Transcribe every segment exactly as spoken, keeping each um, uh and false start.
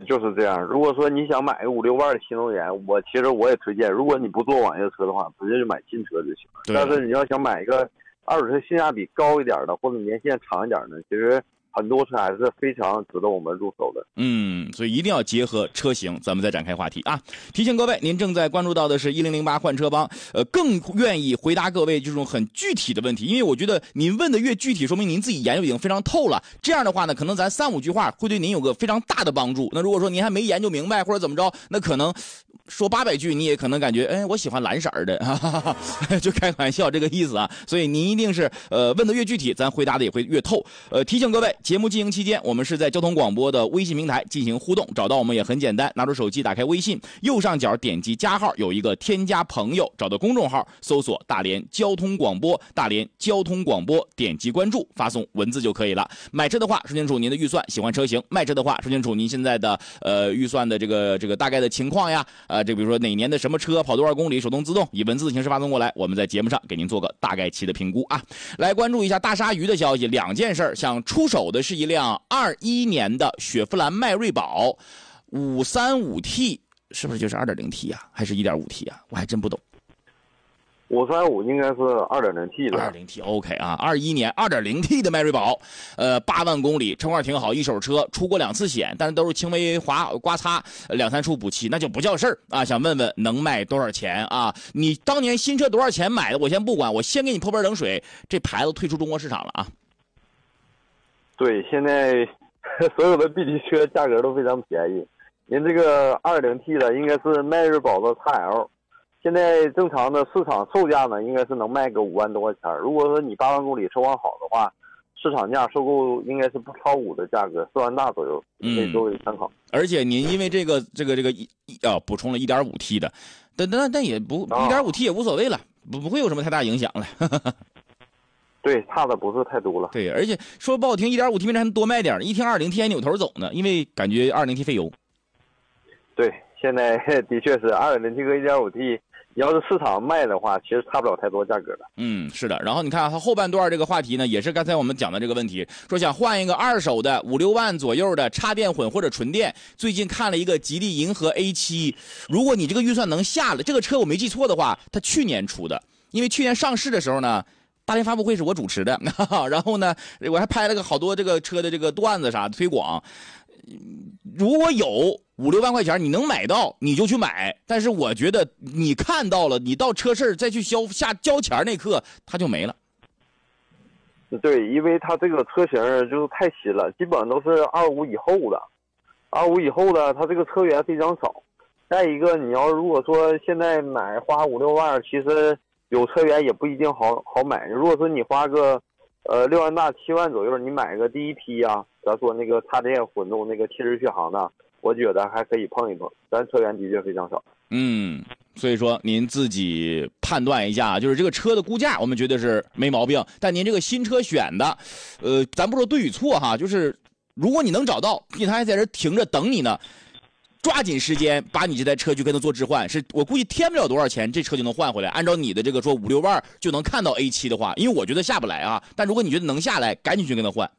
就是这样。如果说你想买个五六万的新能源，我其实我也推荐，如果你不做网约车的话，直接就买新车就行。但是你要想买一个二手车性价比高一点的，或者年限长一点的，其实很多车还是非常值得我们入手的。 嗯，所以一定要结合车型，咱们再展开话题啊。提醒各位，您正在关注到的是一零零八换车帮，呃，更愿意回答各位这种很具体的问题，因为我觉得您问的越具体，说明您自己研究已经非常透了。这样的话呢，可能咱三五句话会对您有个非常大的帮助。那如果说您还没研究明白或者怎么着，那可能说八百句你也可能感觉，哎，我喜欢蓝色的，哈哈哈，就开玩笑这个意思啊。所以您一定是呃问的越具体，咱回答的也会越透。呃，提醒各位，节目进行期间，我们是在交通广播的微信平台进行互动，找到我们也很简单，拿出手机打开微信，右上角点击加号，有一个添加朋友，找到公众号，搜索大连交通广播，大连交通广播，点击关注，发送文字就可以了。买车的话说清楚您的预算，喜欢车型；卖车的话说清楚您现在的呃预算的这个这个大概的情况呀，呃，这比如说哪年的什么车，跑多少公里，手动自动，以文字的形式发送过来，我们在节目上给您做个大概期的评估啊。来关注一下大鲨鱼的消息，两件事，想出手的是一辆二一年的雪佛兰迈锐宝五三五 T， 是不是就是 二点零 T 啊，还是 一点五 T 啊？我还真不懂。 五三五应该是 二点零 T 的二点零 T OK 啊，二一年 二点零 T 的迈锐宝，呃八万公里，车况挺好，一手车，出过两次险，但是都是轻微划刮擦，两三处补漆，那就不叫事儿啊。想问问能卖多少钱啊？你当年新车多少钱买的？我先不管，我先给你泼盆冷水，这牌子退出中国市场了啊。 对，现在所有的 B 级车价格都非常便宜。您这个 二点零 T 的应该是迈锐宝的 X L， 现在正常的市场售价呢，应该是能卖个五万多块钱。如果说你八万公里车况好的话，市场价收购应该是不超五的价格，四万大左右，可以作为参考。 嗯、而且您因为这个这个这个啊补充了 一点五 T 的，但但但也不 一点五 T 也无所谓了，不不会有什么太大影响了。 对，差的不是太多了。 对，而且说不好听 ，一点五 T 为啥还能多卖点？一听二零 T 还扭头走呢，因为感觉二零 T 费油。 对，现在的确是二点零 T 和 一点五 T， 要是市场卖的话，其实差不了太多价格的。 嗯，是的。然后你看它后半段这个话题呢，也是刚才我们讲的这个问题，说想换一个二手的五六万左右的插电混或者纯电。最近看了一个吉利银河 A 七， 如果你这个预算能下了，这个车我没记错的话，它去年出的，因为去年上市的时候呢。大连发布会是我主持的，然后呢，我还拍了个好多这个车的这个段子啥的推广。如果有五六万块钱，你能买到你就去买。但是我觉得你看到了，你到车市再去消下交钱那刻，它就没了。 对，因为它这个车型就是太新了，基本上都是二五以后的，二五以后的它这个车源非常少。再一个，你要如果说现在买花五六万，其实。有车源也不一定好好买。如果说你花个，呃六万大七万左右，你买个第一批啊，咱说那个插电混动那个七十续航的，我觉得还可以碰一碰。咱车源的确非常少。 嗯，所以说您自己判断一下，就是这个车的估价，我们觉得是没毛病。但您这个新车选的，呃，咱不说对与错哈，就是如果你能找到，并且他还在这停着等你呢。抓紧时间把你这台车去跟他做置换，是我估计添不了多少钱，这车就能换回来。按照你的这个说五六万就能看到 A 七 的话，因为我觉得下不来啊。但如果你觉得能下来，赶紧去跟他换。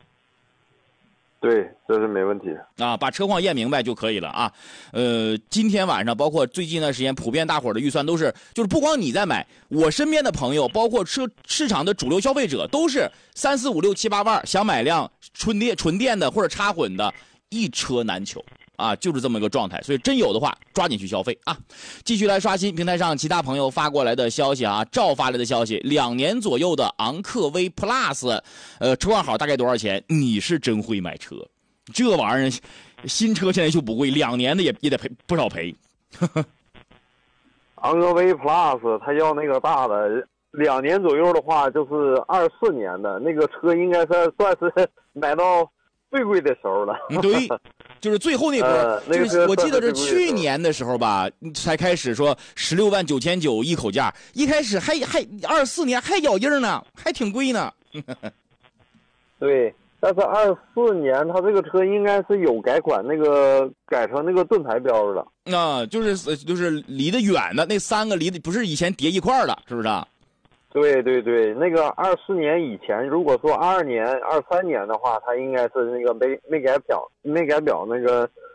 对，这是没问题啊，把车况验明白就可以了啊。呃，今天晚上包括最近一段时间，普遍大伙的预算都是，就是不光你在买，我身边的朋友，包括车市场的主流消费者，都是三四五六七八万想买辆纯电纯电的或者插混的，一车难求。啊，就是这么一个状态，所以真有的话，抓紧去消费啊！继续来刷新平台上其他朋友发过来的消息啊，赵发来的消息，两年左右的昂克威 Plus， 呃，车况好大概多少钱？你是真会买车，这玩意儿新车现在就不贵，两年的也也得赔不少赔。 昂科威 Plus 它要那个大的，两年左右的话就是二四年的那个车，应该是算是买到最贵的时候了。 对。就是最后那波、呃那個，就是我记得是去年的时候吧，才开始说十六万九千九一口价，一开始还还二四年还咬印呢，还挺贵呢。 对，但是二四年它这个车应该是有改款，那个改成那个盾牌标了。 啊，就是就是离得远的那三个离得不是以前叠一块了，是不是啊？ 对对对，那个二四年以前，如果说二二年、二三年的话，它应该是那个没没改表，没改表那个